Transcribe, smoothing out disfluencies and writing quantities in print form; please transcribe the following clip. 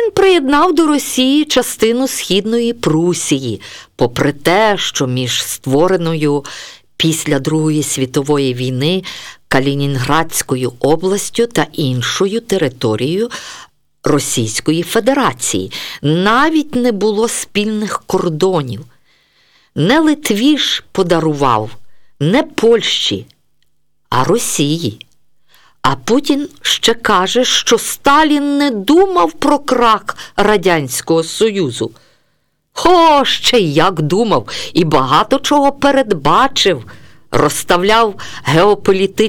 Він приєднав до Росії частину Східної Прусії, попри те, що між створеною після Другої світової війни Калінінградською областю та іншою територією Російської Федерації навіть не було спільних кордонів. Не Литві ж подарував, не Польщі, а Росії. А Путін ще каже, що Сталін не думав про крах Радянського Союзу. Ще як думав і багато чого передбачив, розставляв геополітичні